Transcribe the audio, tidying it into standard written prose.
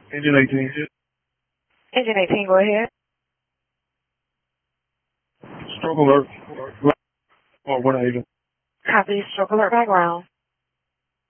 Engine 18. Engine 18, go ahead. Stroke alert. Or 1 agent. Copy, stroke alert background.